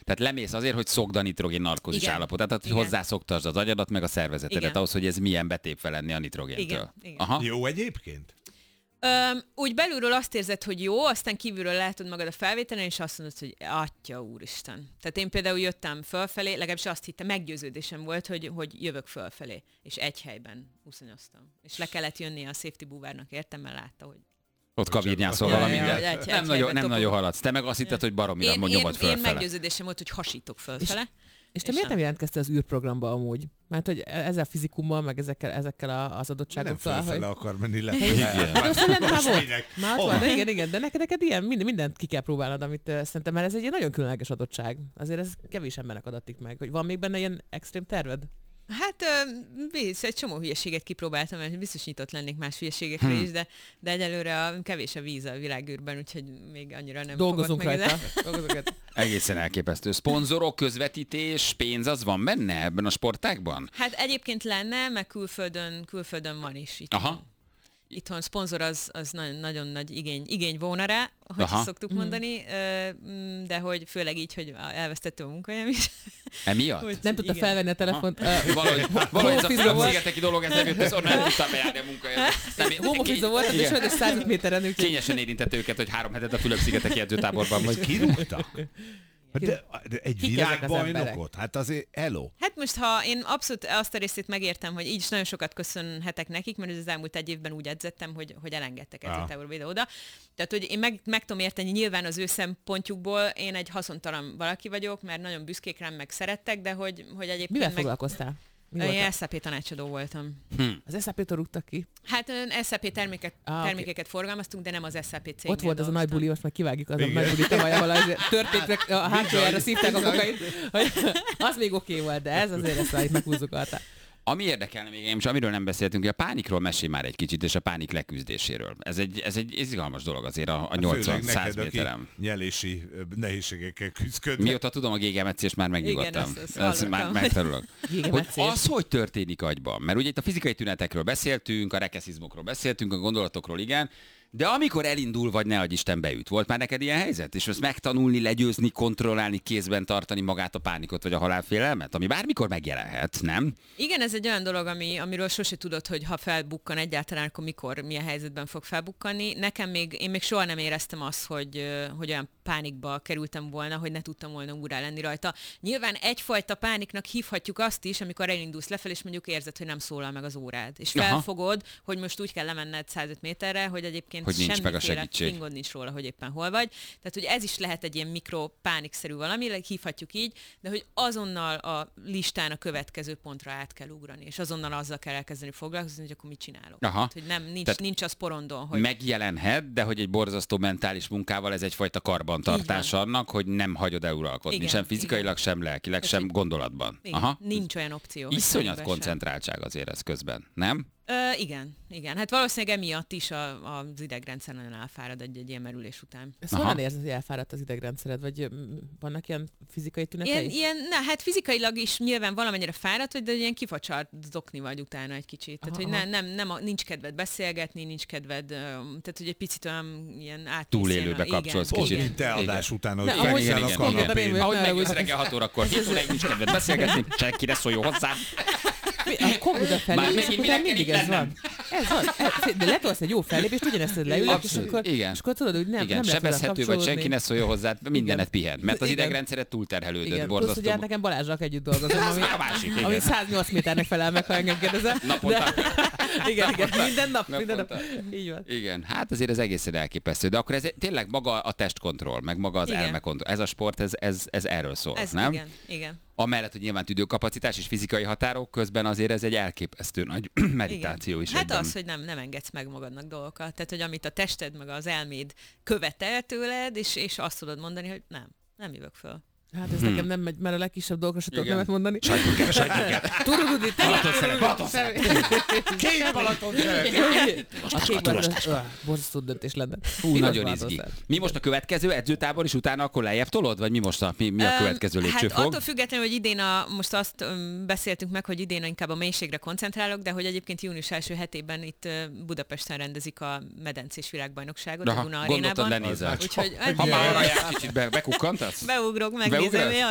Tehát lemész azért, hogy szokd a nitrogén narkózis állapotát, tehát hogy hozzászoktasd az agyadat, meg a szervezetedet ahhoz, hogy ez milyen betépve lenni a nitrogéntől. Igen. Aha. Jó egyébként? Úgy belülről azt érzed, hogy jó, aztán kívülről látod magad a felvételen, és azt mondod, hogy atya úristen. Tehát én például jöttem fölfelé, legalábbis azt hittem, meggyőződésem volt, hogy jövök fölfelé, és egy helyben úszonyoztam. És le kellett jönni a safety búvárnak, értem, mert látta, hogy... Ott kavirnyászol valamit. Nem nagyon haladsz. Te meg azt hitted, hogy baromira nyomod fölfele. Én meggyőződésem volt, hogy hasítok fölfele. És te miért nem jelentkeztél az űrprogramba amúgy? Mert hogy ezzel fizikummal, meg ezekkel az adottságokkal... Nem fölfele akar menni, le. Már van, igen, de neked ilyen mindent ki kell próbálnod, amit szerintem, mert ez egy ilyen nagyon különleges adottság. Azért ez kevés embernek adatik meg. Hogy van még benne ilyen extrém terved? Hát egy csomó hülyeséget kipróbáltam, mert biztos nyitott lennék más hülyeségekre is, de egyelőre kevés a víz a világűrben, úgyhogy még annyira nem Dolgozunk fogok rajta. Egészen elképesztő. Szponzorok, közvetítés, pénz az van benne ebben a sportágban? Hát egyébként lenne, meg külföldön van is itt. Aha. Itthon szponzor az nagyon nagy igény volna rá, hogy szoktuk mondani, de hogy főleg így, hogy elvesztettem a munkahelyem is. Emiatt? Nem tudta felvenni a telefont. Valahogy ez a Fülöp-szigeteki dolog, ez nem jött, ez onnan nem tudtam bejárni a munkahelyemet. Homofizó volt, és olyan 105 méteren. Kényesen érintett őket, hogy 3 hetet a Fülöp-szigeteki edzőtáborban vagy. Kirúgtak? De egy világbajnokot? Hát azért hello. Hát most, ha én abszolút azt a részét megértem, hogy így is nagyon sokat köszönhetek nekik, mert az elmúlt egy évben úgy edzettem, hogy elengedtek edzőtáborba ide-oda. Tehát, hogy én meg tudom érteni, nyilván az ő szempontjukból én egy haszontalan valaki vagyok, mert nagyon büszkék rám, meg szerettek, de hogy egyébként... Mivel foglalkoztál? Én SAP tanácsadó voltam. Az SAP-től rúgtak ki? Hát SAP termékeket forgalmaztunk, de nem az SAP cégnél. Ott volt az a nagy buli, most meg kivágjuk az a nagy buli tavalyával, történt, a hátsójára szívták a kokait, hogy az még oké volt, de ez azért ezt itt meghúzzuk a határ. Ami érdekelne még, és amiről nem beszéltünk, hogy a pánikról mesélj már egy kicsit, és a pánik leküzdéséről. Ez egy izgalmas dolog azért a 80-100 méteren. Nyelési nehézségekkel küzdködnek. Mióta tudom a gégemetszést, már megnyugodtam. Ez már megtanulok. Hogy történik agyban? Mert ugye itt a fizikai tünetekről beszéltünk, a rekeszizmokról beszéltünk, a gondolatokról igen, de amikor elindul, vagy ne adj Isten beüt, volt már neked ilyen helyzet? És ezt megtanulni, legyőzni, kontrollálni, kézben tartani magát a pánikot, vagy a halálfélelmet, ami bármikor megjelenhet, nem? Igen, ez egy olyan dolog, amiről sose tudod, hogy ha felbukkan egyáltalán, akkor mikor, milyen helyzetben fog felbukkani. Én még soha nem éreztem azt, hogy olyan pánikba kerültem volna, hogy ne tudtam volna úrrá lenni rajta. Nyilván egyfajta pániknak hívhatjuk azt is, amikor elindulsz lefelé, és mondjuk érzed, hogy nem szólal meg az órád. És felfogod, hogy most úgy kell lemenned 105 méterre, hogy egyébként hogy nincs meg a segítség. Fingod nincs róla, hogy éppen hol vagy. Tehát, hogy ez is lehet egy ilyen mikropánikszerű valami, hívhatjuk így, de hogy azonnal a listán a következő pontra át kell ugrani, és azonnal azzal kell elkezdeni foglalkozni, hogy akkor mit csinálok. Tehát, hogy nincs az porondon, hogy... Megjelenhet, de hogy egy borzasztó mentális munkával ez egyfajta karbantartás annak, hogy nem hagyod eluralkodni. Igen, sem fizikailag, sem lelkileg, sem gondolatban. Igen, nincs olyan opció. Iszonyat koncentráltság azért ez közben, nem? Igen. Hát valószínűleg emiatt is az idegrendszer nagyon elfárad egy ilyen merülés után. Ezt honnan érzed, hogy elfáradt az idegrendszered? Vagy vannak ilyen fizikai tünetei? Hát fizikailag is nyilván valamennyire fáradt vagy, de ilyen kifacsart zokni vagy utána egy kicsit. Tehát, hogy nincs kedved beszélgetni, nincs kedved, tehát, hogy egy picit olyan ilyen túlélőbe kapcsolsz kicsit. Mint te adás után, hogy fekszel a kanapén. Ahogy megjössz reggel 6 órakor, nincs kedved beszélgetni, senkire szóljon hozzá. A komputer fellépés után mindig ez van. Ez van. De letolsz egy jó fellépést, ugyanezt leülök, és akkor tudod, hogy nem lehet sebezhető vagy, senki ne szóljon hozzá, mindenet pihen, mert az idegrendszeret túlterhelődött, borzasztó. Plusz, hogy hát nekem Balázsral együtt dolgozom, ami 108 méternek felel meg, ha engem kérdezel. Naponta. Igen, minden nap. Így van. Igen, hát azért ez egészen elképesztő, de akkor ez tényleg maga a testkontroll, meg maga az elmekontroll. Ez a sport, ez erről szól, nem? Igen. Amellett, hogy nyilván tüdőkapacitás és fizikai határok közben azért ez egy elképesztő nagy meditáció is. Hát az, hogy nem engedsz meg magadnak dolgokat. Tehát, hogy amit a tested meg az elméd követel tőled, és azt tudod mondani, hogy nem jövök föl. Hát ez nekem nem megy, mert a legkisebb dolgokra sem tudok nemet mondani. Sajtjuk el. Tururudi, Balaton szeret. Két Balaton szeret. A két Balaton. Borzasztó döntés lenne. Nagyon izgi. Mi most a következő edzőtábor, és utána akkor lejjebb tolod? Vagy mi a következő lépcsőfok? Hát attól függetlenül, hogy idén most azt beszéltünk meg, hogy idén inkább a mélységre koncentrálok, de hogy egyébként június első hetében itt Budapesten rendezik a medencés világbajnokságot a Duna Arénában. Gondoltad, lenézel. Úgyhogy ha már arra jár, kicsit bekukkantasz? Beugrok, megnézem.